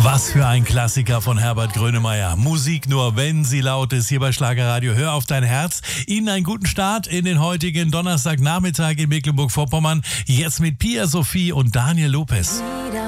Was für ein Klassiker von Herbert Grönemeyer. Musik nur, wenn sie laut ist, hier bei Schlagerradio. Hör auf dein Herz. Ihnen einen guten Start in den heutigen Donnerstagnachmittag in Mecklenburg-Vorpommern. Jetzt mit Pia Sophie und Daniel Lopez.